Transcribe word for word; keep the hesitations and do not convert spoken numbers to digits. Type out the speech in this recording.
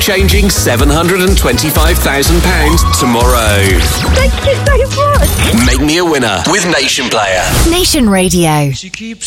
life-changing seven hundred twenty-five thousand pounds tomorrow. Thank you so much. Make me a winner with Nation Player. Nation Radio. She keeps